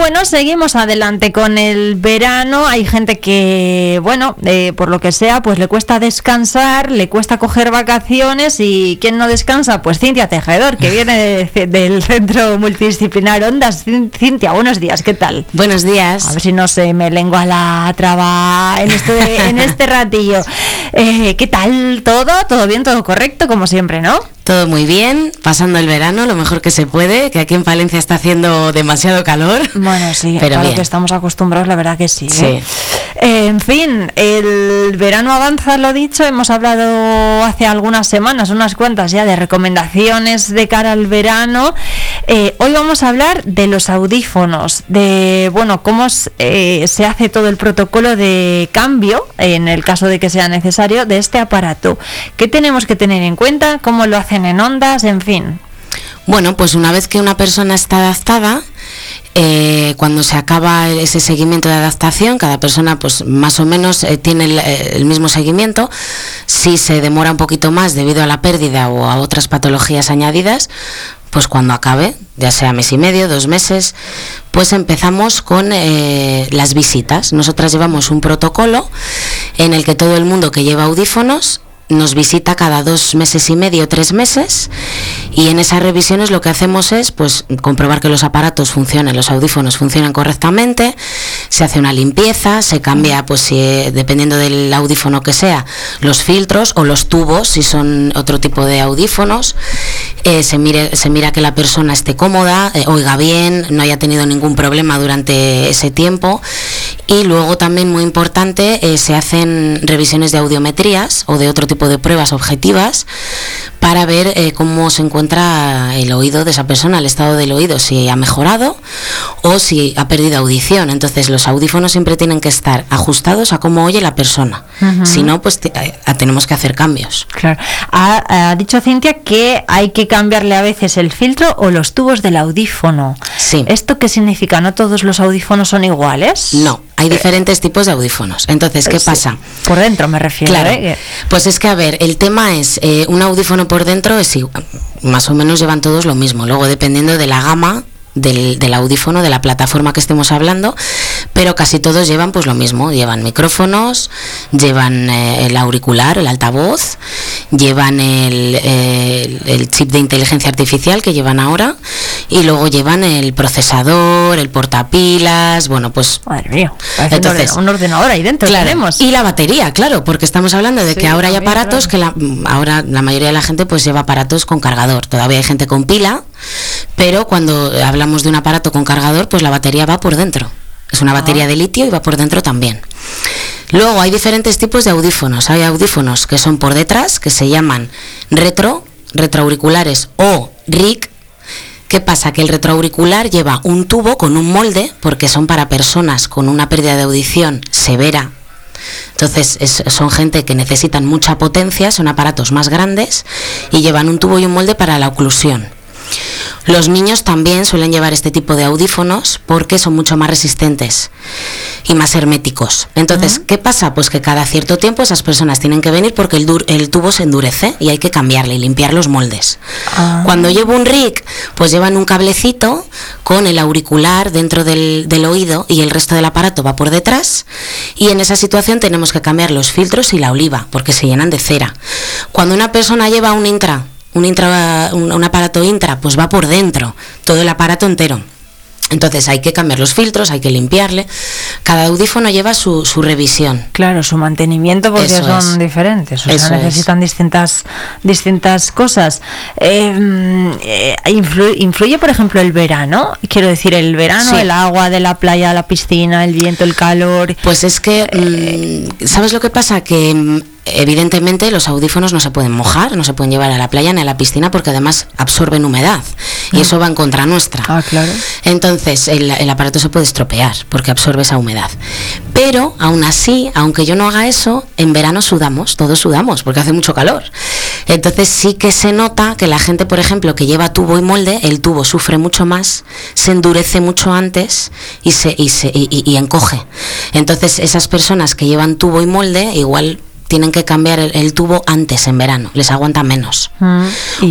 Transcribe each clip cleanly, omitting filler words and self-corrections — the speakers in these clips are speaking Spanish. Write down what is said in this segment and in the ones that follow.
bueno, seguimos adelante con el verano. Hay gente que, bueno, por lo que sea, pues le cuesta descansar, le cuesta coger vacaciones. ¿Y quién no descansa? Pues Cintia Tejedor, que viene del Centro Multidisciplinar Ondas. Cintia, buenos días, ¿qué tal? Buenos días. A ver si no se me lengua la traba en este ratillo. ¿Qué tal todo? ¿Todo bien? ¿Todo correcto? Como siempre, ¿no? Todo muy bien, pasando el verano lo mejor que se puede, que aquí en Palencia está haciendo demasiado calor. Bueno, sí, pero para bien. lo que estamos acostumbrados, la verdad que sí. Sí. En fin, el verano avanza, lo dicho, hemos hablado hace algunas semanas, unas cuantas ya, de recomendaciones de cara al verano. Hoy vamos a hablar de los audífonos, de, bueno, cómo se hace todo el protocolo de cambio, en el caso de que sea necesario, de este aparato. ¿Qué tenemos que tener en cuenta? ¿Cómo lo hacen en Ondas? En fin. Bueno, pues una vez que una persona está adaptada, cuando se acaba ese seguimiento de adaptación, cada persona pues más o menos tiene el mismo seguimiento. Si se demora un poquito más debido a la pérdida o a otras patologías añadidas, pues cuando acabe, ya sea mes y medio, 2 meses, pues empezamos con las visitas. Nosotras llevamos un protocolo en el que todo el mundo que lleva audífonos nos visita cada 2 meses y medio, 3 meses, y en esas revisiones lo que hacemos es pues comprobar que los aparatos funcionen, los audífonos funcionan correctamente, se hace una limpieza, se cambia, pues si, dependiendo del audífono que sea, los filtros o los tubos, si son otro tipo de audífonos, se mira que la persona esté cómoda, oiga bien, no haya tenido ningún problema durante ese tiempo. Y luego también, muy importante, se hacen revisiones de audiometrías o de otro tipo de pruebas objetivas para ver cómo se encuentra el oído de esa persona, el estado del oído, si ha mejorado o si ha perdido audición. Entonces los audífonos siempre tienen que estar ajustados a cómo oye la persona. Uh-huh. Si no, pues tenemos que hacer cambios. Claro. Ha dicho Cintia que hay que cambiarle a veces el filtro o los tubos del audífono. Sí. ¿Esto qué significa? ¿No todos los audífonos son iguales? No, hay diferentes tipos de audífonos. Entonces, ¿qué pasa? Por dentro me refiero. Claro. Pues es que, a ver, el tema es, un audífono por dentro es igual, más o menos llevan todos lo mismo. Luego, dependiendo de la gama del audífono, de la plataforma que estemos hablando, pero casi todos llevan pues lo mismo, llevan micrófonos, llevan el auricular, el altavoz, llevan el chip de inteligencia artificial que llevan ahora, y luego llevan el procesador, el portapilas, bueno, pues madre mía, entonces un ordenador ahí dentro, claro, tenemos. Y la batería, claro, porque estamos hablando de que ahora hay aparatos, claro, que ahora la mayoría de la gente pues lleva aparatos con cargador. Todavía hay gente con pila, pero cuando hablamos de un aparato con cargador, pues la batería va por dentro. Es una batería de litio y va por dentro también. Luego hay diferentes tipos de audífonos. Hay audífonos que son por detrás, que se llaman retroauriculares o RIC. ¿Qué pasa? Que el retroauricular lleva un tubo con un molde, porque son para personas con una pérdida de audición severa. Entonces son gente que necesitan mucha potencia, son aparatos más grandes y llevan un tubo y un molde para la oclusión. Los niños también suelen llevar este tipo de audífonos porque son mucho más resistentes y más herméticos. Entonces, ¿qué pasa? Pues que cada cierto tiempo esas personas tienen que venir porque el tubo se endurece y hay que cambiarle y limpiar los moldes. Cuando llevo un RIC, pues llevan un cablecito con el auricular dentro del oído y el resto del aparato va por detrás, y en esa situación tenemos que cambiar los filtros y la oliva porque se llenan de cera. Cuando una persona lleva un aparato intra, pues va por dentro, todo el aparato entero. Entonces hay que cambiar los filtros, hay que limpiarle. Cada audífono lleva su revisión. Claro, su mantenimiento, porque eso son diferentes. O sea, necesitan distintas cosas. ¿Influye, por ejemplo, el verano? Quiero decir, el verano, sí. El agua de la playa, la piscina, el viento, el calor. Pues es que, ¿sabes lo que pasa? Que evidentemente los audífonos no se pueden mojar, no se pueden llevar a la playa ni a la piscina porque además absorben humedad y eso va en contra nuestra. Claro. Entonces el aparato se puede estropear porque absorbe esa humedad. Pero aún así, aunque yo no haga eso, en verano sudamos, todos sudamos porque hace mucho calor. Entonces sí que se nota que la gente, por ejemplo, que lleva tubo y molde, el tubo sufre mucho más, se endurece mucho antes y encoge. Entonces esas personas que llevan tubo y molde igual tienen que cambiar el tubo antes en verano, les aguanta menos.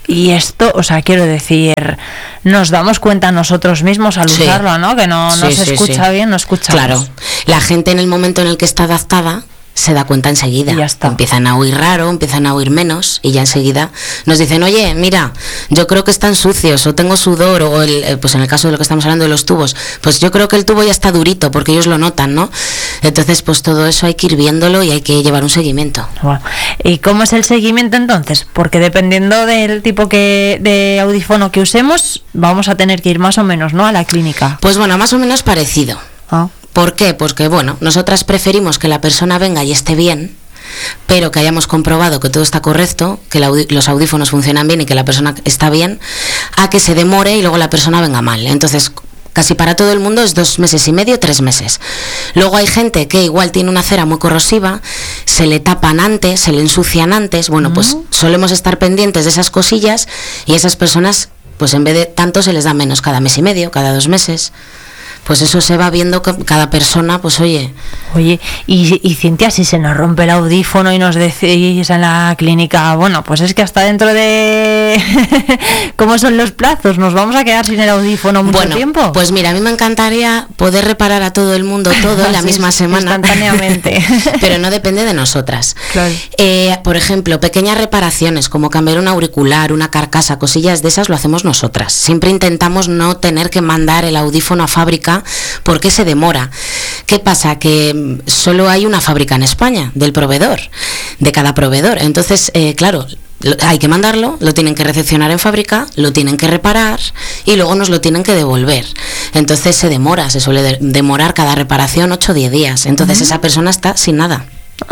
Y esto, o sea, quiero decir, nos damos cuenta nosotros mismos al usarlo, ¿no? Que no se escucha bien, no escuchamos. Claro, la gente en el momento en el que está adaptada se da cuenta enseguida. Y ya está. Empiezan a oír raro, empiezan a oír menos y ya enseguida nos dicen, oye, mira, yo creo que están sucios o tengo sudor o pues en el caso de lo que estamos hablando de los tubos, pues yo creo que el tubo ya está durito porque ellos lo notan, ¿no? Entonces pues todo eso hay que ir viéndolo y hay que llevar un seguimiento. Bueno, ¿y cómo es el seguimiento entonces? Porque dependiendo del tipo de audífono que usemos, vamos a tener que ir más o menos, ¿no?, a la clínica. Pues bueno, más o menos parecido. ¿Por qué? Pues que bueno, nosotras preferimos que la persona venga y esté bien, pero que hayamos comprobado que todo está correcto, que los audífonos funcionan bien y que la persona está bien, a que se demore y luego la persona venga mal. Entonces, casi para todo el mundo es 2 meses y medio, 3 meses. Luego hay gente que igual tiene una cera muy corrosiva, se le tapan antes, se le ensucian antes. Bueno, pues solemos estar pendientes de esas cosillas y a esas personas, pues en vez de tanto se les da menos cada mes y medio, cada 2 meses. Pues eso se va viendo cada persona, pues oye. Oye, y Cintia, si se nos rompe el audífono y nos decís en la clínica, bueno, pues es que hasta dentro de cómo son los plazos, nos vamos a quedar sin el audífono mucho tiempo. Pues mira, a mí me encantaría poder reparar a todo el mundo todo en la misma semana. Instantáneamente. Pero no depende de nosotras. Claro. Por ejemplo, pequeñas reparaciones, como cambiar un auricular, una carcasa, cosillas de esas lo hacemos nosotras. Siempre intentamos no tener que mandar el audífono a fábrica porque se demora. ¿Qué pasa? Que solo hay una fábrica en España del proveedor, de cada proveedor. Entonces, claro, hay que mandarlo, lo tienen que recepcionar en fábrica, lo tienen que reparar y luego nos lo tienen que devolver. Entonces se demora, se suele demorar cada reparación 8 o 10 días. Entonces esa persona está sin nada.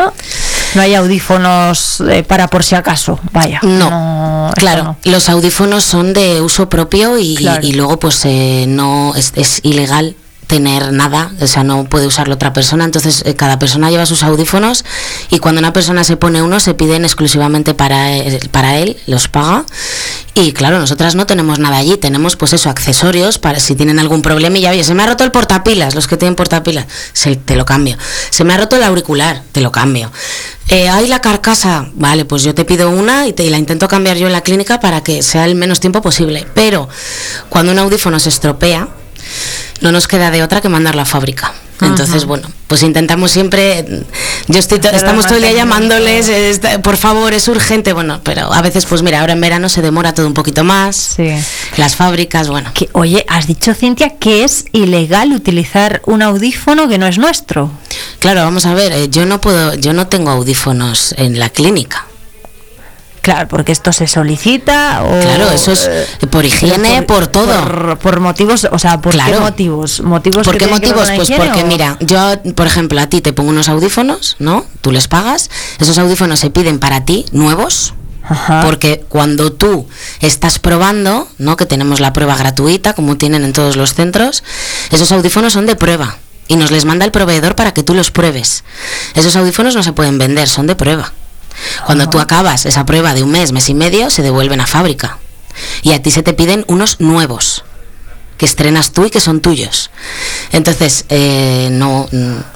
No hay audífonos para por si acaso, vaya. No, claro, los audífonos son de uso propio y luego pues no es ilegal tener nada, o sea, no puede usarlo otra persona. Entonces cada persona lleva sus audífonos y cuando una persona se pone uno se piden exclusivamente para él, los paga. Y claro, nosotras no tenemos nada allí, tenemos pues eso, accesorios para si tienen algún problema y ya, oye, se me ha roto el portapilas, los que tienen portapilas, te lo cambio. Se me ha roto el auricular, te lo cambio. Hay la carcasa, vale, pues yo te pido una y la intento cambiar yo en la clínica para que sea el menos tiempo posible. Pero cuando un audífono se estropea, no nos queda de otra que mandarlo a fábrica. Entonces, bueno, pues intentamos siempre, estamos todo el día llamándoles, por favor, es urgente, bueno, pero a veces, pues mira, ahora en verano se demora todo un poquito más, sí. Las fábricas, bueno. Oye, has dicho, Cintia, que es ilegal utilizar un audífono que no es nuestro. Claro, vamos a ver, yo no tengo audífonos en la clínica. Claro, porque esto se solicita o... Claro, eso es por higiene, por todo. Por motivos, o sea, ¿por qué motivos? ¿Por qué motivos? Pues porque mira, yo, por ejemplo, a ti te pongo unos audífonos, ¿no? Tú les pagas, esos audífonos se piden para ti, nuevos. Ajá. Porque cuando tú estás probando, ¿no? Que tenemos la prueba gratuita, como tienen en todos los centros, esos audífonos son de prueba y nos les manda el proveedor para que tú los pruebes. Esos audífonos no se pueden vender, son de prueba. Cuando tú acabas esa prueba de un mes, mes y medio, se devuelven a fábrica. Y a ti se te piden unos nuevos, que estrenas tú y que son tuyos. Entonces, no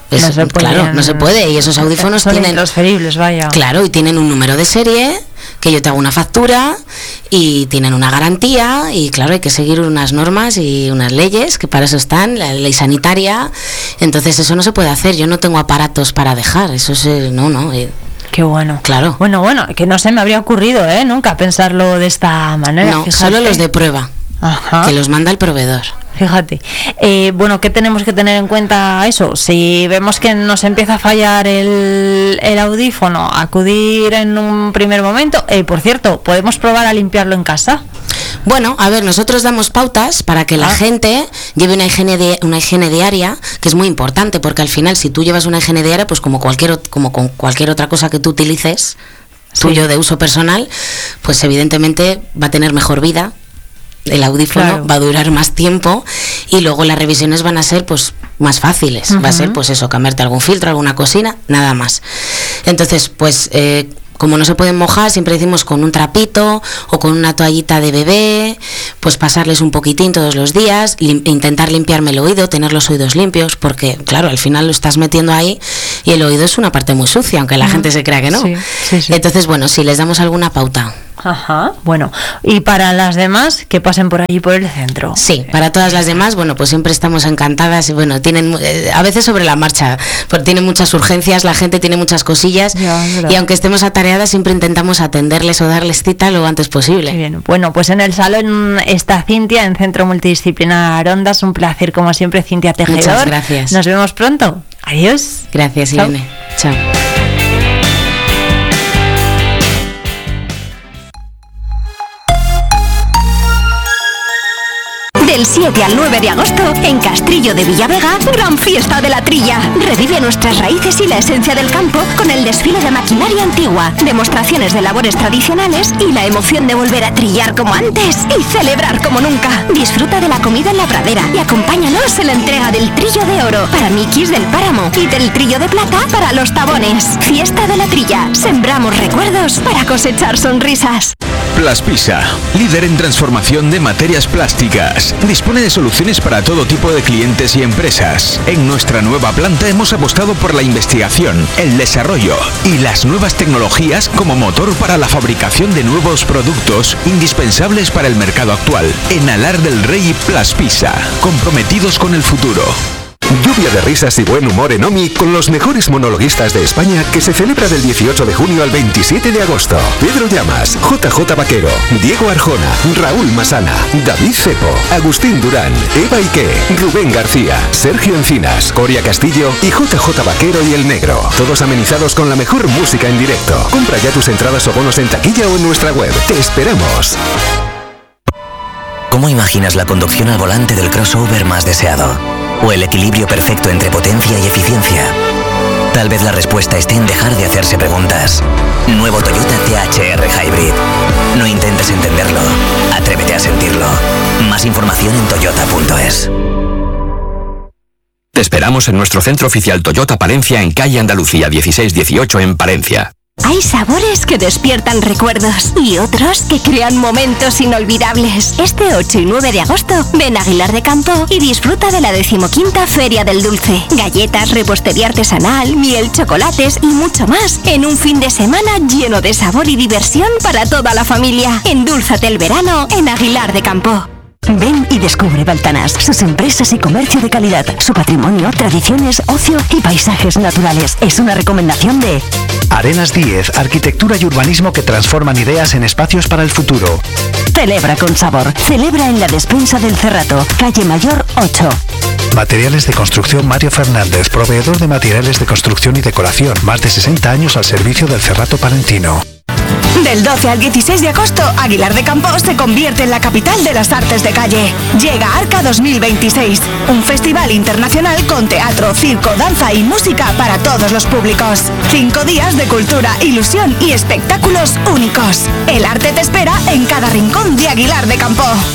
se puede. Y esos audífonos son tienen... intransferibles, vaya. Claro, y tienen un número de serie, que yo te hago una factura, y tienen una garantía, y claro, hay que seguir unas normas y unas leyes, que para eso están, la ley sanitaria. Entonces, eso no se puede hacer. Yo no tengo aparatos para dejar, eso es... Qué bueno. Claro. Bueno, que no se me habría ocurrido, nunca pensarlo de esta manera. No, fíjate. Solo los de prueba. Ajá. Que los manda el proveedor. Fíjate. ¿Qué tenemos que tener en cuenta eso? Si vemos que nos empieza a fallar el audífono, acudir en un primer momento. Por cierto, ¿podemos probar a limpiarlo en casa? Bueno, a ver, nosotros damos pautas para que la gente lleve una higiene diaria, que es muy importante, porque al final si tú llevas una higiene diaria, pues como con cualquier otra cosa que tú utilices, tuyo de uso personal, pues evidentemente va a tener mejor vida. El audífono va a durar más tiempo y luego las revisiones van a ser pues más fáciles. Va a ser pues eso, cambiarte algún filtro, alguna cosina, nada más. Entonces, pues como no se pueden mojar, siempre decimos con un trapito o con una toallita de bebé, pues pasarles un poquitín todos los días, intentar limpiarme el oído, tener los oídos limpios, porque claro, al final lo estás metiendo ahí y el oído es una parte muy sucia, aunque la gente se crea que no. Sí. Entonces, bueno, si les damos alguna pauta. Ajá, bueno, y para las demás que pasen por allí por el centro. Sí, para todas las demás, bueno, pues siempre estamos encantadas y bueno, tienen a veces sobre la marcha, porque tienen muchas urgencias, la gente tiene muchas cosillas y aunque estemos atareadas siempre intentamos atenderles o darles cita lo antes posible. Muy bien, bueno, pues en el salón está Cintia en Centro Multidisciplinar Ondas, un placer como siempre, Cintia Tejedor. Muchas gracias. Nos vemos pronto. Adiós. Gracias, Irene. Chao. Del 7 al 9 de agosto, en Castrillo de Villavega, gran fiesta de la trilla. Revive nuestras raíces y la esencia del campo con el desfile de maquinaria antigua, demostraciones de labores tradicionales y la emoción de volver a trillar como antes y celebrar como nunca. Disfruta de la comida en la pradera y acompáñanos en la entrega del trillo de oro para Mikis del Páramo y del trillo de plata para los Tabones. Fiesta de la trilla. Sembramos recuerdos para cosechar sonrisas. Plaspisa, líder en transformación de materias plásticas. Dispone de soluciones para todo tipo de clientes y empresas. En nuestra nueva planta hemos apostado por la investigación, el desarrollo y las nuevas tecnologías como motor para la fabricación de nuevos productos indispensables para el mercado actual. En Alar del Rey, Plaspisa, comprometidos con el futuro. Lluvia de risas y buen humor en OMI con los mejores monologuistas de España que se celebra del 18 de junio al 27 de agosto. Pedro Llamas, JJ Vaquero, Diego Arjona, Raúl Masana, David Cepo, Agustín Durán, Eva Ike, Rubén García, Sergio Encinas, Coria Castillo y JJ Vaquero y El Negro. Todos amenizados con la mejor música en directo. Compra ya tus entradas o bonos en taquilla o en nuestra web. ¡Te esperamos! ¿Cómo imaginas la conducción al volante del crossover más deseado? ¿O el equilibrio perfecto entre potencia y eficiencia? Tal vez la respuesta esté en dejar de hacerse preguntas. Nuevo Toyota THR Hybrid. No intentes entenderlo, atrévete a sentirlo. Más información en toyota.es. Te esperamos en nuestro centro oficial Toyota Palencia en calle Andalucía 1618 en Palencia. Hay sabores que despiertan recuerdos y otros que crean momentos inolvidables. Este 8 y 9 de agosto, ven a Aguilar de Campo y disfruta de la 15ª Feria del Dulce. Galletas, repostería artesanal, miel, chocolates y mucho más en un fin de semana lleno de sabor y diversión para toda la familia. Endúlzate el verano en Aguilar de Campo. Ven y descubre Baltanás, sus empresas y comercio de calidad, su patrimonio, tradiciones, ocio y paisajes naturales. Es una recomendación de Arenas 10, arquitectura y urbanismo que transforman ideas en espacios para el futuro. Celebra con sabor. Celebra en la despensa del Cerrato, calle Mayor 8. Materiales de construcción Mario Fernández, proveedor de materiales de construcción y decoración. Más de 60 años al servicio del Cerrato palentino. Del 12 al 16 de agosto, Aguilar de Campo se convierte en la capital de las artes de calle. Llega Arca 2026, un festival internacional con teatro, circo, danza y música para todos los públicos. 5 días de cultura, ilusión y espectáculos únicos. El arte te espera en cada rincón de Aguilar de Campo.